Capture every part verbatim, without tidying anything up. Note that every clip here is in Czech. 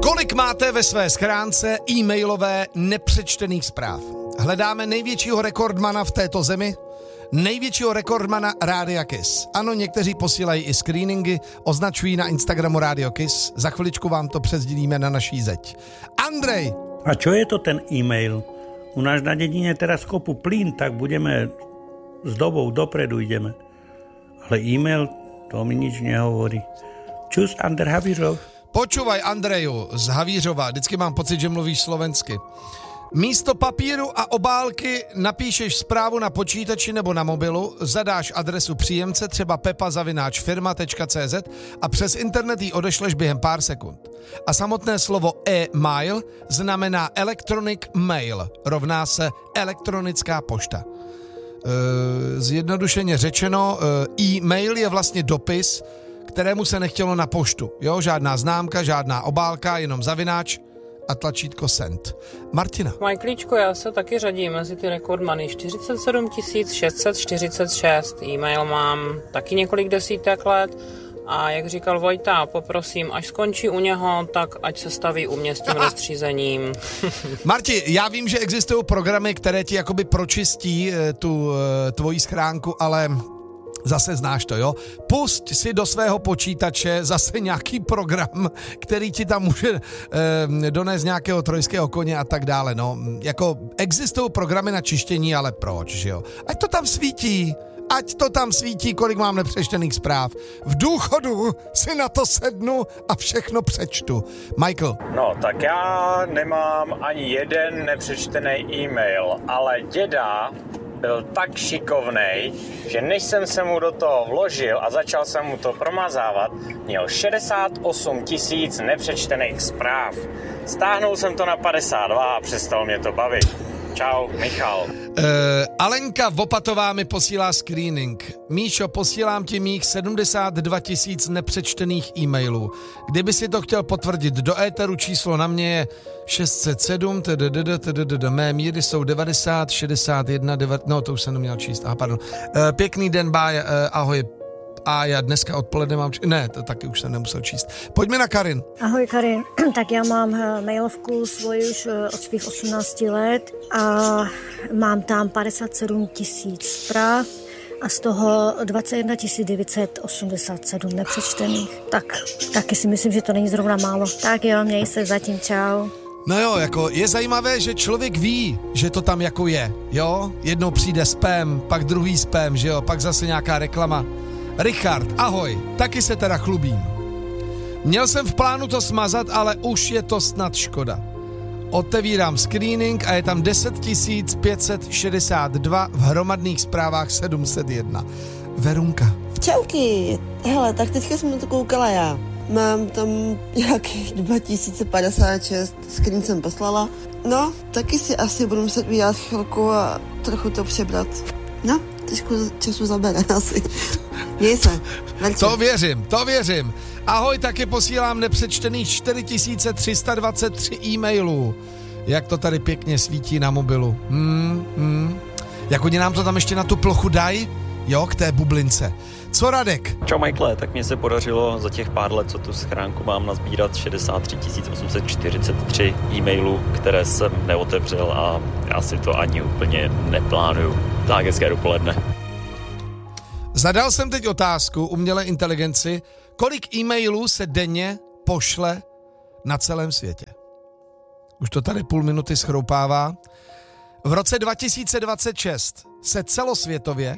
Kolik máte ve své schránce e-mailové nepřečtených zpráv? Hledáme největšího rekordmana v této zemi, největšího rekordmana Rádia Kiss. Ano, někteří posílají i screeningy, označují na Instagramu Rádio Kiss. Za chviličku vám to přesdílíme na naší zeď. Andrej! A čo je to ten e-mail? U nás na dedine teraz kopu plyn, tak budeme s dobou dopredu ideme. Ale e-mail, to mi nič nehovorí. Čus, Ander Havířov. Počúvaj, Andreju z Havířova, vždycky mám pocit, že mluvíš slovensky. Místo papíru a obálky napíšeš zprávu na počítači nebo na mobilu, zadáš adresu příjemce, třeba pepa zavináč firma tečka cé zet a přes internet ji odešleš během pár sekund. A samotné slovo e-mail znamená electronic mail, rovná se elektronická pošta. E, zjednodušeně řečeno, e, e-mail je vlastně dopis, kterému se nechtělo na poštu. Jo, žádná známka, žádná obálka, jenom zavináč a tlačítko send. Martina. Majklíčko, já se taky řadím mezi ty rekordmany. čtyřicet sedm tisíc šest set čtyřicet šest e-mail mám taky několik desítek let a jak říkal Vojta, poprosím, až skončí u něho, tak ať se staví u mě s tím rozstřízením. Marti, já vím, že existují programy, které ti jakoby pročistí tu tvoji schránku, ale zase znáš to, jo? Pusť si do svého počítače zase nějaký program, který ti tam může eh, donést nějakého trojského koně a tak dále, no. Jako existují programy na čištění, ale proč, že jo? Ať to tam svítí, ať to tam svítí, kolik mám nepřečtených zpráv. V důchodu si na to sednu a všechno přečtu. Michael. No, tak já nemám ani jeden nepřečtený e-mail, ale děda byl tak šikovnej, že než jsem se mu do toho vložil a začal jsem mu to promazávat, měl šedesát osm tisíc nepřečtených zpráv. Stáhnul jsem to na padesát dva a přestalo mě to bavit. Čau, Michal. Uh, Alenka Vopatová mi posílá screening. Míšo, posílám ti mých sedmdesát dva tisíc nepřečtených e-mailů. Kdyby si to chtěl potvrdit do éteru, číslo na mě je šest set sedm, mé míry jsou devadesát, šedesát jedna, no to už jsem neměl číst, aha, pardon. Uh, pěkný den, báj, uh, ahoj. A já dneska odpoledne mám... Či... Ne, to taky už jsem nemusel číst. Pojďme na Karin. Ahoj Karin, tak já mám mailovku svoji už od svých osmnácti let a mám tam padesát sedm tisíc zpráv a z toho dvacet jedna tisíc devět set osmdesát sedm nepřečtených. Tak taky si myslím, že to není zrovna málo. Tak jo, měj se zatím, čau. No jo, jako je zajímavé, že člověk ví, že to tam jako je, jo? Jednou přijde spam, pak druhý spam, že jo? Pak zase nějaká reklama. Richard, ahoj, taky se teda chlubím. Měl jsem v plánu to smazat, ale už je to snad škoda. Otevírám screening a je tam deset tisíc pět set šedesát dva, v hromadných zprávách sedm set jedna. Verunka. Čauky, hele, tak teďka jsem na to koukala já. Mám tam nějakých dva tisíce padesát šest, screen jsem poslala. No, taky si asi budu muset udělat chvilku a trochu to přebrat. No, trošku času zabere asi. Měj se. Vrču. To věřím, to věřím. Ahoj, taky posílám nepřečtených čtyři tisíce tři sta dvacet tři e-mailů. Jak to tady pěkně svítí na mobilu. Hmm, hmm. Jak oni nám to tam ještě na tu plochu dají? Jo, k té bublince. Co Radek? Čau Michael, tak mně se podařilo za těch pár let, co tu schránku mám, nazbírat šedesát tři tisíc osm set čtyřicet tři e-mailů, které jsem neotevřel a já si to ani úplně neplánuju. Tak hezké dopoledne. Zadal jsem teď otázku umělé inteligenci, kolik e-mailů se denně pošle na celém světě. Už to tady půl minuty schroupává. V roce dva tisíce dvacet šest se celosvětově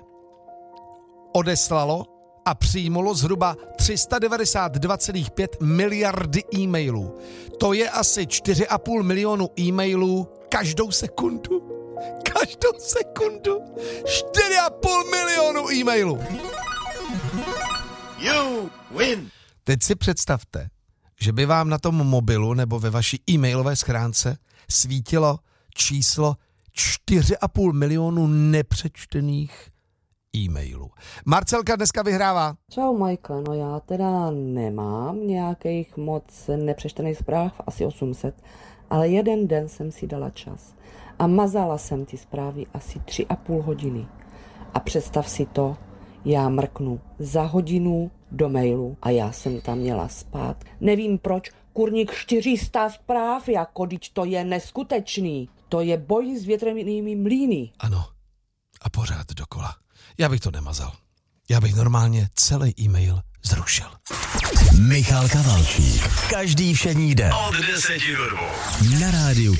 odeslalo a přijímalo zhruba tři sta devadesát dva celá pět miliardy e-mailů. To je asi čtyři a půl milionu e-mailů každou sekundu. Každou sekundu. čtyři a půl milionu e-mailů. You win. Teď si představte, že by vám na tom mobilu nebo ve vaší e-mailové schránce svítilo číslo čtyři a půl milionu nepřečtených e-mailů. Marcelka dneska vyhrává. Čau Michael, no já teda nemám nějakých moc nepřečtených zpráv, asi osm set, ale jeden den jsem si dala čas a mazala jsem ty zprávy asi tři a půl hodiny. A představ si to, já mrknu za hodinu do mailu a já jsem tam měla spát. Nevím proč, Kurník čtyři sta zpráv, jako když to je neskutečný. To je boj s větrnými mlýny. Ano. A pořád dokola. Já bych to nemazal. Já bych normálně celý e-mail zrušil. Michal Kavalčík. Každý všední den. Od deseti do dvou. Na rádiu